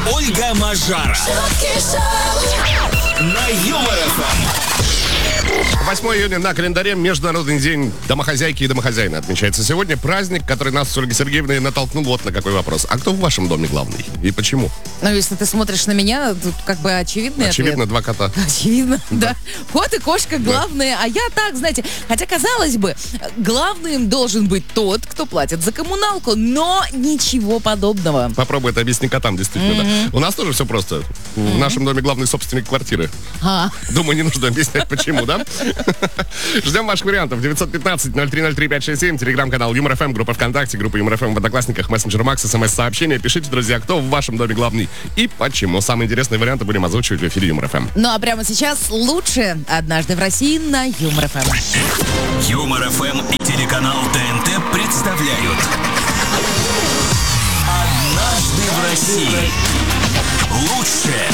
Ольга Мажара на Юмор ФМ. 8 июня на календаре Международный день домохозяйки и домохозяина отмечается сегодня. Праздник, который нас с Ольгой Сергеевной натолкнул вот на какой вопрос. А кто в вашем доме главный? И почему? Ну, если ты смотришь на меня, тут как бы очевидный Очевидно, ответ. два кота. Очевидно, да. Кот и кошка главные, а я так, знаете. Хотя, казалось бы, главным должен быть тот, кто платит за коммуналку, но ничего подобного. Попробуй это объясни котам, действительно. Да. У нас тоже все просто. В нашем доме главный собственник квартиры. Думаю, не нужно объяснять, почему, да? Ждем ваших вариантов. 915-0303-567, телеграм-канал Юмор ФМ, группа ВКонтакте, группа Юмор ФМ в Одноклассниках, мессенджер Макс, СМС-сообщения. Пишите, друзья, кто в вашем доме главный и почему. Самые интересные варианты будем озвучивать в эфире Юмор ФМ. Ну а прямо сейчас лучше «Однажды в России» на Юмор ФМ. Юмор ФМ и телеканал ТНТ представляют «Однажды в России». Лучшее.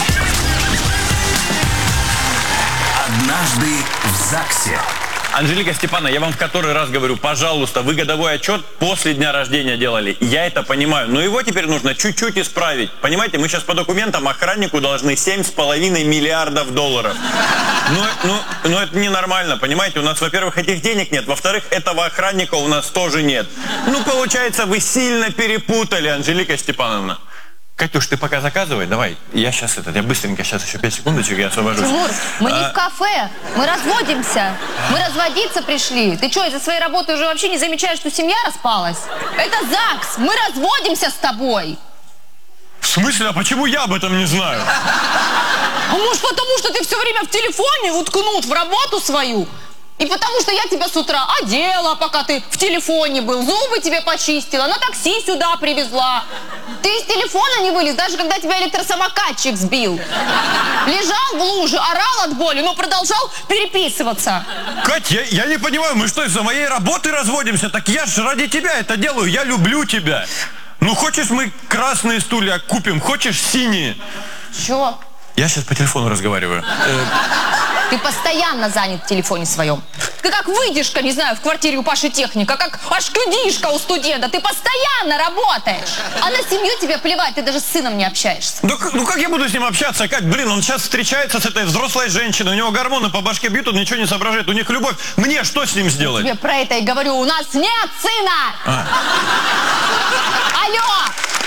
Однажды в ЗАГСе. Анжелика Степановна, я вам в который раз говорю, пожалуйста, вы годовой отчет после дня рождения делали. Я это понимаю, но его теперь нужно чуть-чуть исправить. Понимаете, мы сейчас по документам охраннику должны 7,5 миллиардов долларов. Ну, это ненормально, понимаете? У нас, во-первых, этих денег нет, во-вторых, этого охранника у нас тоже нет. Ну, получается, вы сильно перепутали, Анжелика Степановна. Катюш, ты пока заказывай, давай. Я быстренько, сейчас еще 5 секундочек, я освобожусь. Тимур, мы не в кафе, мы разводимся. Мы разводиться пришли. Ты что, из-за своей работы уже вообще не замечаешь, что семья распалась? Это ЗАГС, мы разводимся с тобой. В смысле? А почему я об этом не знаю? А может потому, что ты все время в телефоне уткнут в работу свою? И потому что я тебя с утра одела, пока ты в телефоне был, зубы тебе почистила, на такси сюда привезла. Ты из телефона не вылез, даже когда тебя электросамокатчик сбил. Лежал в луже, орал от боли, но продолжал переписываться. Кать, я не понимаю, мы что, из-за моей работы разводимся? Так я же ради тебя это делаю, я люблю тебя. Ну, хочешь, мы красные стулья купим, хочешь, синие? Чё? Я сейчас по телефону разговариваю. Ты постоянно занят в телефоне своем. Ты как выдержка, не знаю, в квартире у Паши техника, как ашкюдишка у студента. Ты постоянно работаешь. А на семью тебе плевать, ты даже с сыном не общаешься. Ну как я буду с ним общаться, Кать? Блин, он сейчас встречается с этой взрослой женщиной, у него гормоны по башке бьют, он ничего не соображает, у них любовь. Мне что с ним сделать? Тебе про это и говорю, у нас нет сына! Алло!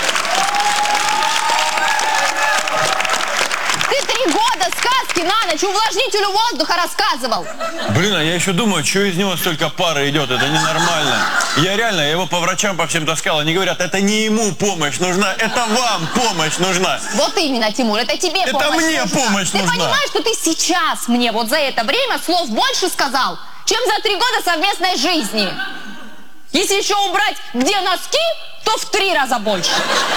Ты 3 года сказки на ночь увлажнителю воздуха рассказывал. Блин, а я еще думаю, что из него столько пара идет, это ненормально. Я его по врачам по всем таскал, они говорят, это не ему помощь нужна, это вам помощь нужна. Вот именно, Тимур, это тебе это помощь нужна. Это мне помощь нужна. Ты понимаешь, что ты сейчас мне вот за это время слов больше сказал, чем за 3 года совместной жизни? Если еще убрать, где носки, то в 3 раза больше.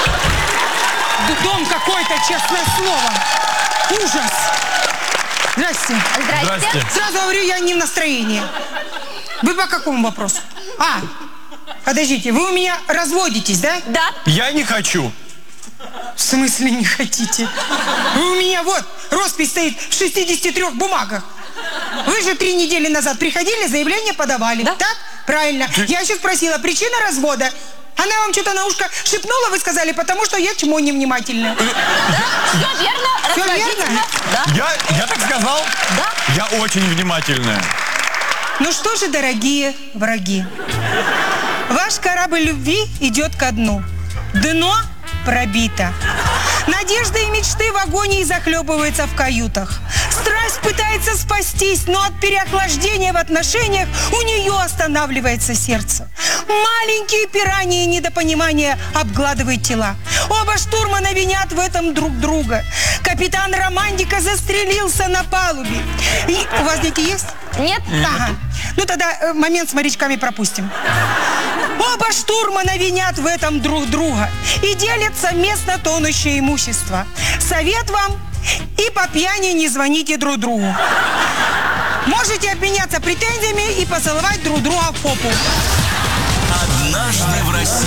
Дом какой-то, честное слово. Ужас. Здрасте. Здрасте. Сразу говорю, я не в настроении. Вы по какому вопросу? Подождите, вы у меня разводитесь, да? Да. Я не хочу. В смысле не хотите? Вы у меня вот, роспись стоит в 63 бумагах. Вы же 3 недели назад приходили, заявление подавали. Да? Так? Правильно. Я еще спросила, причина развода. Она вам что-то на ушко шепнула, вы сказали, потому что я чмо невнимательная. Да, все верно. Все верно? Да. Я так сказал? Да. Я очень внимательная. Ну что же, дорогие враги, ваш корабль любви идет ко дну. Дно пробито. Надежды и мечты в агонии захлебываются в каютах. Страсть пытается спастись, но от переохлаждения в отношениях у нее останавливается сердце. Маленькие пираньи и недопонимания обгладывают тела. Оба штурмана винят в этом друг друга. Капитан Романтика застрелился на палубе. И у вас дети есть? Нет. Ага. Ну тогда момент с морячками пропустим. Оба штурмана винят в этом друг друга и делят совместно тонущее имущество. Совет вам: и по пьяни не звоните друг другу. Можете обменяться претензиями и поцеловать друг друга в попу. Однажды в России.